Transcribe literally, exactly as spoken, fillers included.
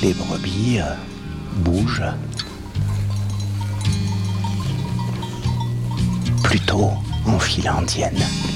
les brebis euh, bougent. Plutôt en file indienne.